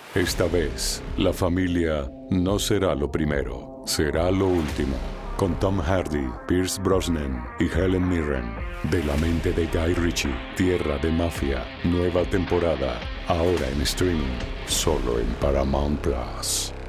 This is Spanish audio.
Esta vez, la familia no será lo primero, será lo último. Con Tom Hardy, Pierce Brosnan y Helen Mirren. De la mente de Guy Ritchie, Tierra de Mafia, nueva temporada, ahora en streaming, solo en Paramount Plus.